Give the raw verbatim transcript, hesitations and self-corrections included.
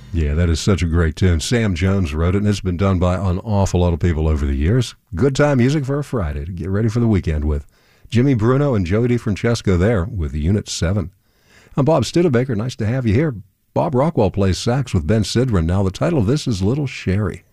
Yeah, that is such a great tune. Sam Jones wrote it, and it's been done by an awful lot of people over the years. Good time music for a Friday to get ready for the weekend with. Jimmy Bruno and Joey DeFrancesco there with Unit seven. I'm Bob Studebaker. Nice to have you here. Bob Rockwell plays sax with Ben Sidran. Now, the title of this is Little Sherry.